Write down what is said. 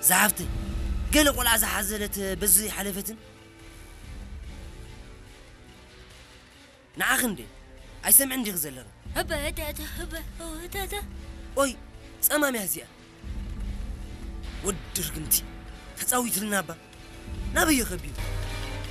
زعفتي قال قلع زحزلت بزي حلفتن نعخندي أي سمع عندي غزلة هبا هدا أوي سأمامي هزيا ودر كنتي تساوي تلنابا نبي يخبيو